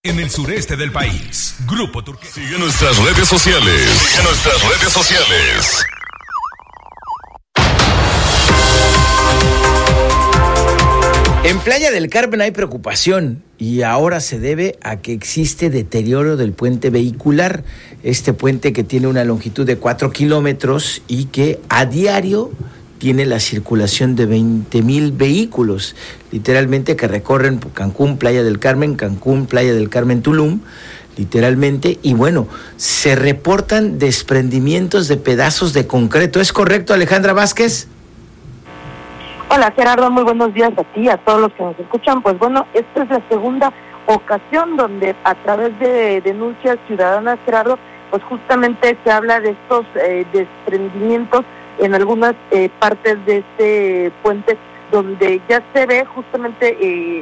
En el sureste del país, Grupo Turquesa. Sigue nuestras redes sociales. En Playa del Carmen hay preocupación y ahora se debe a que existe deterioro del puente vehicular. Este puente que tiene una longitud de 4 kilómetros y que a diario tiene la circulación de 20,000 vehículos, literalmente, que recorren Cancún, Playa del Carmen, Tulum, literalmente, y bueno, se reportan desprendimientos de pedazos de concreto. ¿Es correcto, Alejandra Vázquez? Hola, Gerardo, muy buenos días a ti, a todos los que nos escuchan. Pues bueno, esta es la segunda ocasión donde a través de denuncias ciudadanas, Gerardo, pues justamente se habla de estos desprendimientos en algunas partes de este puente, donde ya se ve justamente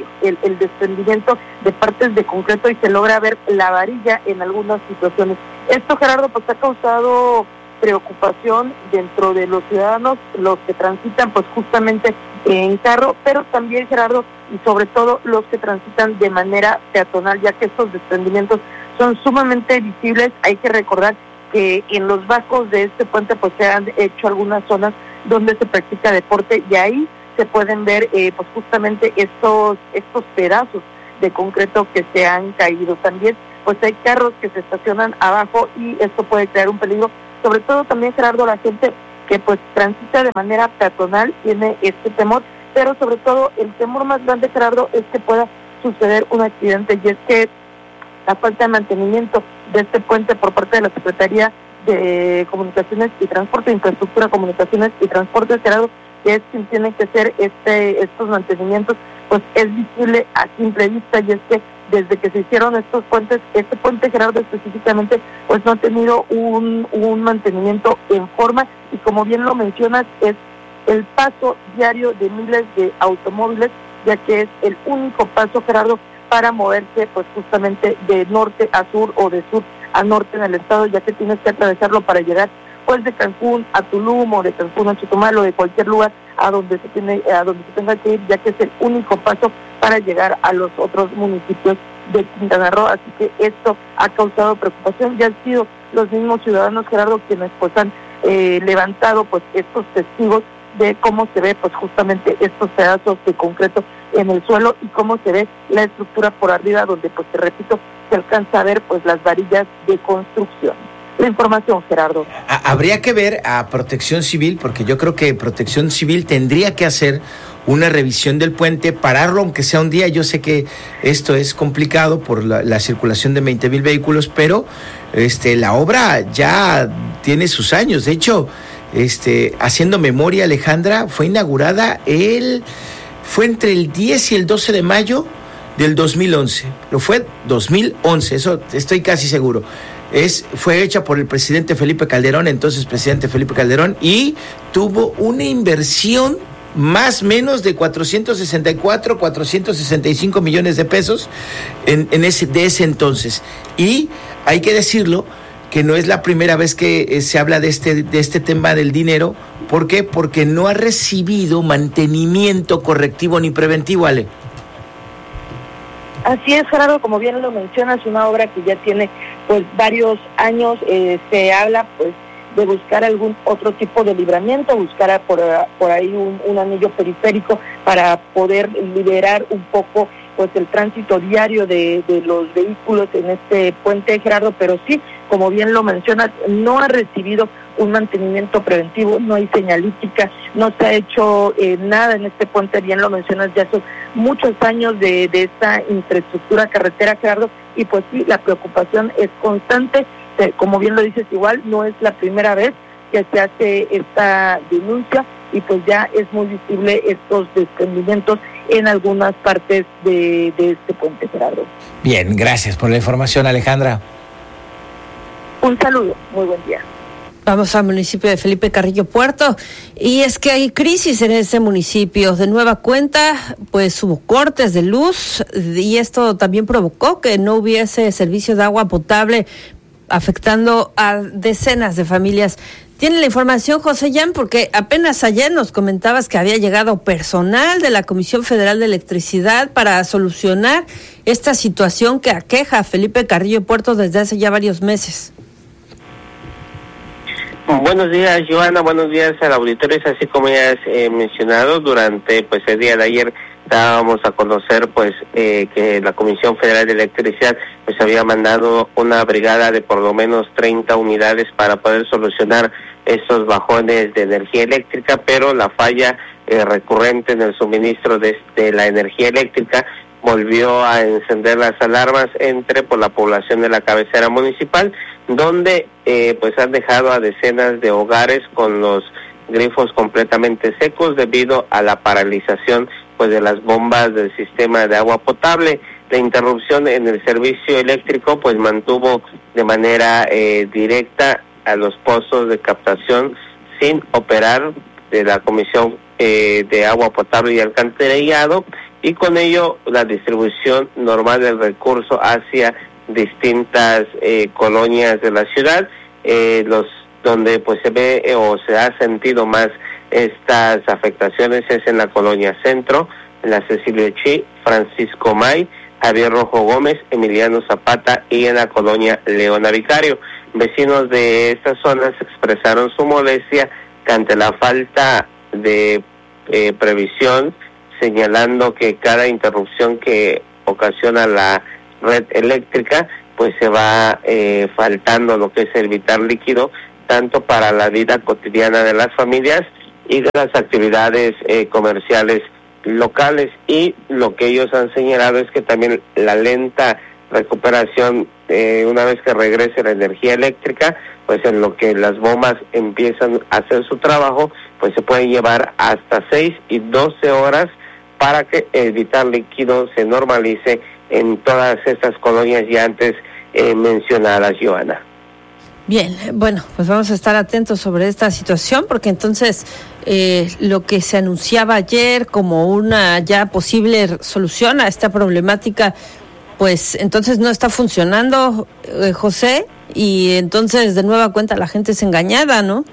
el desprendimiento de partes de concreto y se logra ver la varilla en algunas situaciones. Esto, Gerardo, pues ha causado preocupación dentro de los ciudadanos, los que transitan pues justamente en carro, pero también, Gerardo, y sobre todo los que transitan de manera peatonal, ya que estos desprendimientos son sumamente visibles. Hay que recordar que en los bajos de este puente pues se han hecho algunas zonas donde se practica deporte y ahí se pueden ver pues justamente estos pedazos de concreto que se han caído. También pues hay carros que se estacionan abajo y esto puede crear un peligro, sobre todo también, Gerardo, la gente que pues transita de manera peatonal tiene este temor, pero sobre todo el temor más grande, Gerardo, es que pueda suceder un accidente, y es que la falta de mantenimiento de este puente por parte de la Secretaría de Comunicaciones y Transporte, Infraestructura, Comunicaciones y Transporte, Gerardo, que es quien tiene que hacer estos mantenimientos, pues es visible a simple vista, y es que desde que se hicieron estos puentes, este puente, Gerardo, específicamente, pues no ha tenido un mantenimiento en forma, y como bien lo mencionas, es el paso diario de miles de automóviles, ya que es el único paso, Gerardo, para moverse pues justamente de norte a sur o de sur a norte en el estado, ya que tienes que atravesarlo para llegar pues de Cancún a Tulum o de Cancún a Chetumal o de cualquier lugar a donde se tenga que ir, ya que es el único paso para llegar a los otros municipios de Quintana Roo. Así que esto ha causado preocupación. Ya han sido los mismos ciudadanos, Gerardo, quienes pues han levantado pues estos testigos de cómo se ve pues justamente estos pedazos de concreto en el suelo y cómo se ve la estructura por arriba, donde pues te repito, se alcanza a ver pues las varillas de construcción. La información, Gerardo. Habría que ver a Protección Civil, porque yo creo que Protección Civil tendría que hacer una revisión del puente, pararlo aunque sea un día. Yo sé que esto es complicado por la circulación de 20,000 vehículos, pero la obra ya tiene sus años. De hecho, haciendo memoria, Alejandra, fue inaugurada fue entre el 10 y el 12 de mayo del 2011, pero fue 2011, eso estoy casi seguro. Fue hecha por el presidente Felipe Calderón, entonces presidente Felipe Calderón, y tuvo una inversión más o menos de 465 millones de pesos de ese entonces. Y hay que decirlo, que no es la primera vez que se habla de este tema del dinero. ¿Por qué? Porque no ha recibido mantenimiento correctivo ni preventivo, Ale. Así es, Gerardo, como bien lo mencionas, una obra que ya tiene pues varios años. Se habla pues de buscar algún otro tipo de libramiento, buscar por ahí un anillo periférico para poder liberar un poco pues el tránsito diario de los vehículos en este puente, Gerardo, pero sí, como bien lo mencionas, no ha recibido un mantenimiento preventivo, no hay señalística, no se ha hecho nada en este puente. Bien lo mencionas, ya son muchos años de esta infraestructura carretera, Gerardo, y pues sí, la preocupación es constante. Como bien lo dices, igual no es la primera vez que se hace esta denuncia, y pues ya es muy visible estos desprendimientos en algunas partes de este puente, Gerardo. Bien, gracias por la información, Alejandra. Un saludo, muy buen día. Vamos al municipio de Felipe Carrillo Puerto, y es que hay crisis en ese municipio. De nueva cuenta, pues hubo cortes de luz, y esto también provocó que no hubiese servicio de agua potable, afectando a decenas de familias. ¿Tiene la información, José Jan? Porque apenas ayer nos comentabas que había llegado personal de la Comisión Federal de Electricidad para solucionar esta situación que aqueja a Felipe Carrillo Puerto desde hace ya varios meses. Buenos días, Joana, buenos días al auditorio. Así como ya has mencionado, durante el día de ayer dábamos a conocer que la Comisión Federal de Electricidad había mandado una brigada de por lo menos 30 unidades para poder solucionar estos bajones de energía eléctrica, pero la falla recurrente en el suministro de la energía eléctrica volvió a encender las alarmas entre la población de la cabecera municipal, donde han dejado a decenas de hogares con los grifos completamente secos debido a la paralización de las bombas del sistema de agua potable. La interrupción en el servicio eléctrico mantuvo de manera directa a los pozos de captación sin operar de la Comisión de Agua Potable y Alcantarillado, y con ello la distribución normal del recurso hacia distintas colonias de la ciudad, donde se ve o se ha sentido más estas afectaciones es en la colonia Centro, en la Cecilio Chi, Francisco May, Javier Rojo Gómez, Emiliano Zapata y en la colonia Leona Vicario. Vecinos de estas zonas expresaron su molestia ante la falta de previsión, señalando que cada interrupción que ocasiona la red eléctrica se va faltando lo que es el vital líquido, tanto para la vida cotidiana de las familias y de las actividades comerciales locales. Y lo que ellos han señalado es que también la lenta recuperación una vez que regrese la energía eléctrica, en lo que las bombas empiezan a hacer su trabajo, se puede llevar hasta 6 y 12 horas para que el vital líquido se normalice en todas estas colonias ya antes mencionadas, Joana. Bien, bueno, vamos a estar atentos sobre esta situación, porque entonces lo que se anunciaba ayer como una ya posible solución a esta problemática, entonces no está funcionando, José, y entonces de nueva cuenta la gente es engañada, ¿no?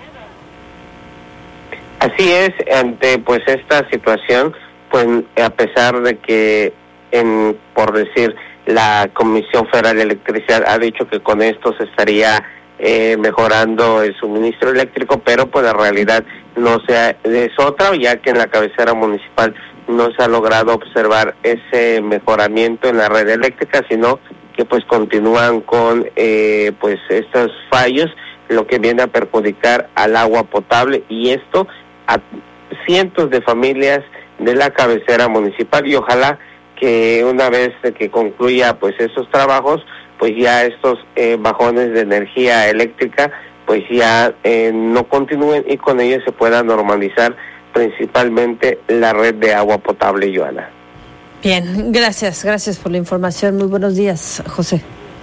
Así es, ante esta situación, a pesar de que por decir la Comisión Federal de Electricidad ha dicho que con esto se estaría mejorando el suministro eléctrico, pero la realidad es otra, ya que en la cabecera municipal no se ha logrado observar ese mejoramiento en la red eléctrica, sino que continúan con estos fallos, lo que viene a perjudicar al agua potable, y esto a cientos de familias de la cabecera municipal. Y ojalá que una vez que concluya esos trabajos, ya estos bajones de energía eléctrica ya no continúen, y con ello se pueda normalizar principalmente la red de agua potable, Joana. Bien, gracias por la información. Muy buenos días, José.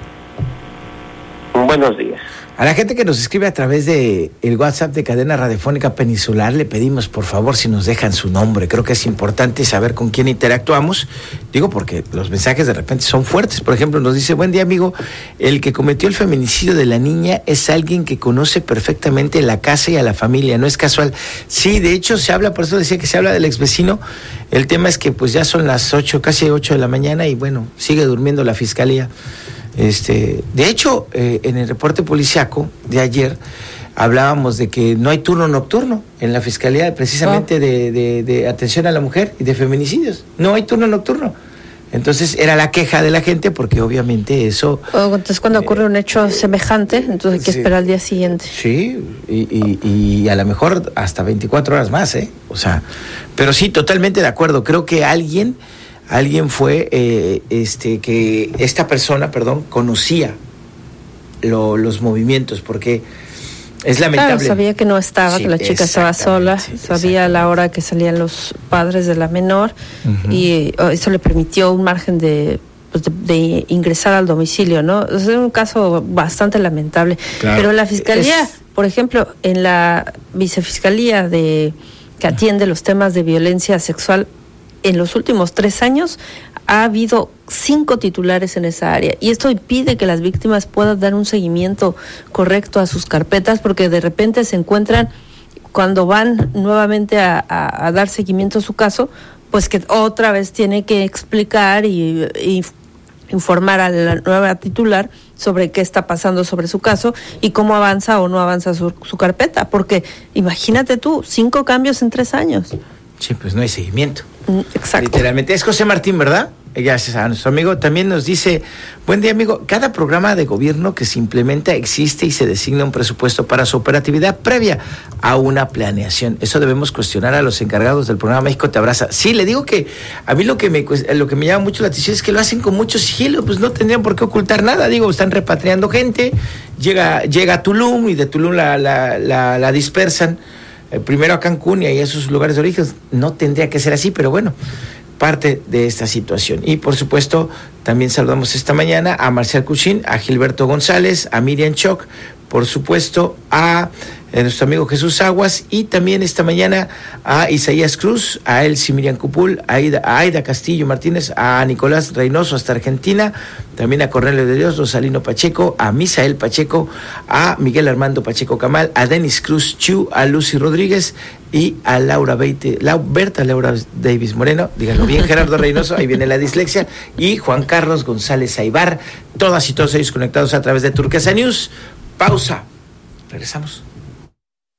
Buenos días. A la gente que nos escribe a través de el WhatsApp de Cadena Radiofónica Peninsular, le pedimos por favor si nos dejan su nombre. Creo que es importante saber con quién interactuamos. Digo porque los mensajes de repente son fuertes. Por ejemplo, nos dice: buen día, amigo, el que cometió el feminicidio de la niña es alguien que conoce perfectamente la casa y a la familia, no es casual. Sí, de hecho se habla, por eso decía que se habla del exvecino. El tema es que ya son las 8, casi 8 de la mañana, y sigue durmiendo la fiscalía. De hecho, en el reporte policiaco de ayer hablábamos de que no hay turno nocturno en la Fiscalía, precisamente de atención a la mujer y de feminicidios. No hay turno nocturno. Entonces era la queja de la gente, porque obviamente eso... Entonces cuando ocurre un hecho semejante, entonces hay que esperar al día siguiente. Sí, y a lo mejor hasta 24 horas más, pero sí, totalmente de acuerdo. Creo que alguien fue que esta persona, conocía los movimientos, porque es lamentable. Claro, sabía que no estaba, que la chica estaba sola, sabía la hora que salían los padres de la menor, y eso le permitió un margen de ingresar al domicilio, ¿no? Es un caso bastante lamentable. Claro, pero la fiscalía, por ejemplo, en la vicefiscalía que atiende los temas de violencia sexual, en los últimos 3 años ha habido 5 titulares en esa área. Y esto impide que las víctimas puedan dar un seguimiento correcto a sus carpetas, porque de repente se encuentran, cuando van nuevamente a dar seguimiento a su caso, pues que otra vez tiene que explicar y informar a la nueva titular sobre qué está pasando sobre su caso y cómo avanza o no avanza su carpeta, porque imagínate tú, 5 cambios en 3 años. Sí, pues no hay seguimiento. Exacto. Literalmente. Es José Martín, ¿verdad? Gracias a nuestro amigo. También nos dice, buen día, amigo, cada programa de gobierno que se implementa existe y se designa un presupuesto para su operatividad previa a una planeación. Eso debemos cuestionar a los encargados del programa México Te Abraza. Sí, le digo que a mí lo que me llama mucho la atención es que lo hacen con mucho sigilo, pues no tendrían por qué ocultar nada. Digo, están repatriando gente, llega a Tulum y de Tulum la dispersan primero a Cancún y ahí a sus lugares de origen. No tendría que ser así, pero bueno, parte de esta situación. Y por supuesto, también saludamos esta mañana a Marcial Cuchín, a Gilberto González, a Miriam Choc, por supuesto a nuestro amigo Jesús Aguas, y también esta mañana a Isaías Cruz, a Elsie Miriam Cupul, a Aida Castillo Martínez, a Nicolás Reynoso hasta Argentina, también a Cornelio de Dios, Rosalino Pacheco, a Misael Pacheco, a Miguel Armando Pacheco Camal, a Denis Cruz Chu, a Lucy Rodríguez y a Berta Laura Davis Moreno, díganlo bien, Gerardo Reynoso, ahí viene la dislexia, y Juan Carlos González Aybar, todas y todos ellos conectados a través de Turquesa News. Pausa, regresamos.